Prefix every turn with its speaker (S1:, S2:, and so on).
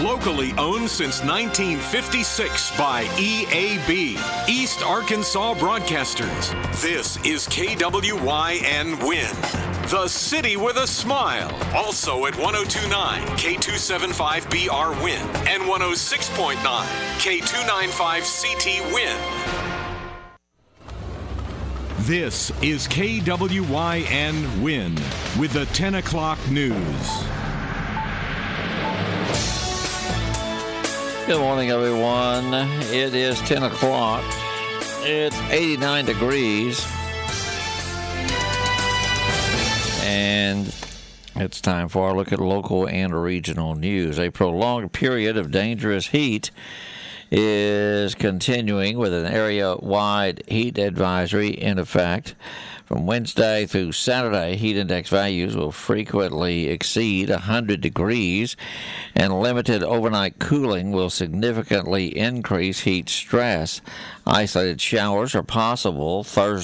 S1: Locally owned since 1956 by EAB, East Arkansas Broadcasters. This is KWYN Win, the city with a smile. Also at 102.9 K275BR Win and 106.9 K295 CT Win. This is KWYN Win with the 10 o'clock news.
S2: Good morning, everyone. It is 10 o'clock. It's 89 degrees. And it's time for our look at local and regional news. A prolonged period of dangerous heat is continuing with an area-wide heat advisory in effect. From Wednesday through Saturday, heat index values will frequently exceed 100 degrees, and limited overnight cooling will significantly increase heat stress. Isolated showers are possible Thursday